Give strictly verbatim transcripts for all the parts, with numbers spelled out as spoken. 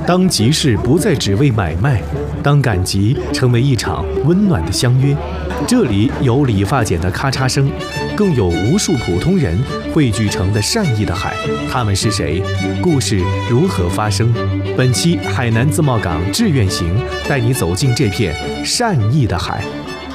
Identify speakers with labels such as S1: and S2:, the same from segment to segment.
S1: 当集市不再只为买卖，当赶集成为一场温暖的相约，这里有理发剪的咔嚓声，更有无数普通人汇聚成的善意的海。他们是谁？故事如何发生？本期海南自贸港志愿行带你走进这片善意的海。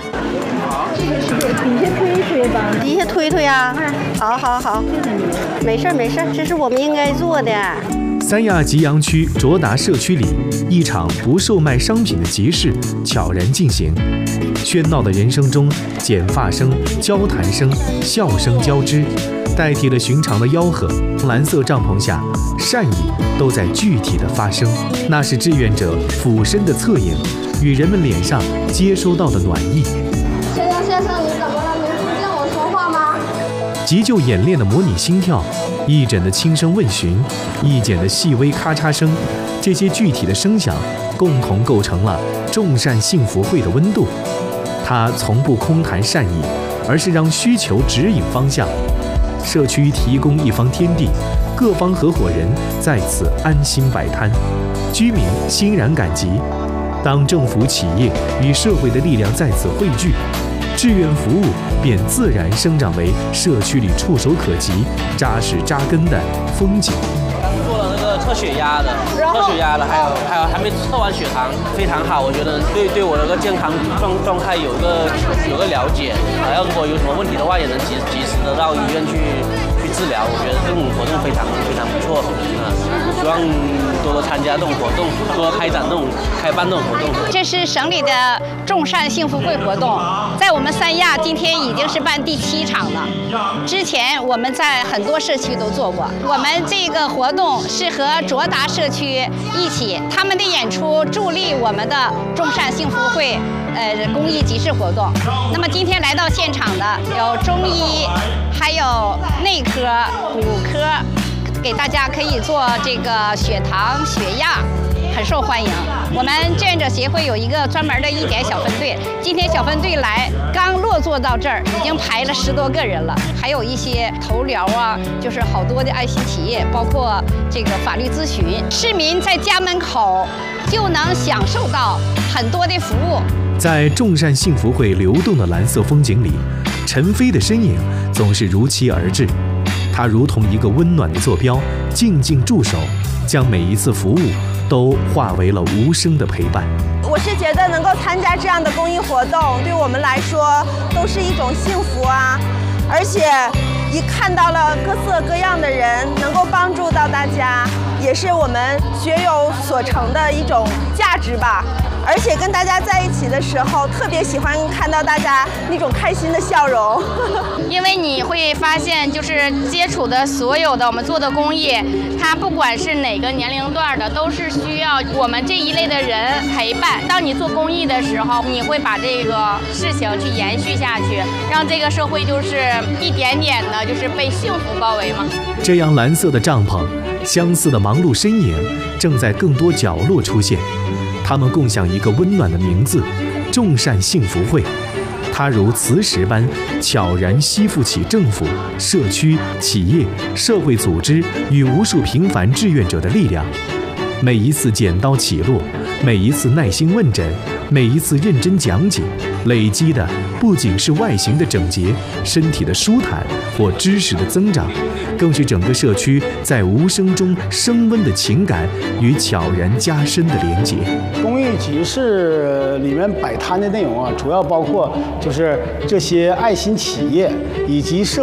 S2: 底下推推吧，底下推推啊！好好好，没事没事，这是我们应该做的。
S1: 三亚吉阳区卓达社区里，一场不售卖商品的集市悄然进行。喧闹的人声中，剪发声、交谈声、笑声交织，代替了寻常的吆喝。蓝色帐篷下，善意都在具体的发生。那是志愿者俯身的侧影，与人们脸上接收到的暖意。
S3: 先生先生，你怎么了？能听见我说话吗？
S1: 急救演练的模拟心跳，义诊的轻声问询，义剪的细微咔嚓声，这些具体的声响共同构成了众善幸福会的温度。它从不空谈善意，而是让需求指引方向。社区提供一方天地，各方合伙人在此安心摆摊，居民欣然赶集。当政府、企业与社会的力量在此汇聚，志愿服务便自然生长为社区里触手可及、扎实扎根的风景。
S4: 刚做了那个测血压的，测血压的，还有还有还没测完血糖，非常好，我觉得对对我的个健康状状态有个有个了解。啊，要如果有什么问题的话，也能及及时的到医院去去治疗。我觉得这种活动非常非常不错啊，希望多多参加这种活动，多多开展这种开办这种活动。
S5: 这是省里的众善幸福会活动，在我们三亚今天已经是办第七场了。之前我们在很多社区都做过，我们这个活动是和卓达社区一起，他们的演出助力我们的众善幸福会呃公益集市活动。那么今天来到现场的有中医，还有内科、骨科，给大家可以做这个血糖、血压。很受欢迎。我们志愿者协会有一个专门的义点小分队，今天小分队来刚落座到这儿，已经排了十多个人了，还有一些头疗啊，就是好多的爱心企业，包括这个法律咨询，市民在家门口就能享受到很多的服务。
S1: 在众善幸福会流动的蓝色风景里，陈飞的身影总是如期而至，他如同一个温暖的坐标，静静驻守，将每一次服务都化为了无声的陪伴。
S6: 我是觉得能够参加这样的公益活动，对我们来说都是一种幸福啊！而且一看到了各色各样的人，能够帮助到大家，也是我们学有所成的一种价值吧。而且跟大家在一起的时候，特别喜欢看到大家那种开心的笑容。
S5: 因为你会发现，就是接触的所有的我们做的公益，它不管是哪个年龄段的，都是需要我们这一类的人陪伴。当你做公益的时候，你会把这个事情去延续下去，让这个社会就是一点点的，就是被幸福包围嘛。
S1: 这样蓝色的帐篷，相似的忙碌身影，正在更多角落出现。他们共享一个温暖的名字——众善幸福会。它如磁石般悄然吸附起政府、社区、企业、社会组织与无数平凡志愿者的力量。每一次剪刀起落，每一次耐心问诊，每一次认真讲解，累积的不仅是外形的整洁、身体的舒坦或知识的增长，更是整个社区在无声中升温的情感与悄然加深的连结。
S7: 公益集市里面摆摊的内容啊，主要包括就是这些爱心企业以及社